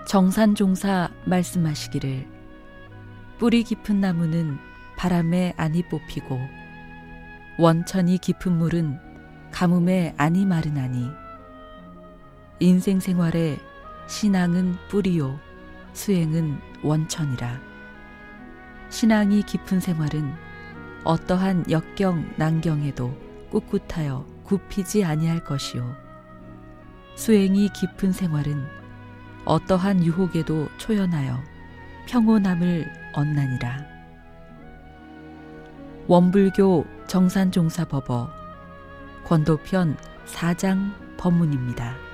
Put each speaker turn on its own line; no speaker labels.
정산종사 말씀하시기를 뿌리 깊은 나무는 바람에 안이 뽑히고 원천이 깊은 물은 가뭄에 안이 마르나니 인생 생활에 신앙은 뿌리요 수행은 원천이라. 신앙이 깊은 생활은 어떠한 역경 난경에도 꿋꿋하여 굽히지 아니할 것이요 수행이 깊은 생활은 어떠한 유혹에도 초연하여 평온함을 얻나니라. 원불교 정산종사법어 권도편 4장 법문입니다.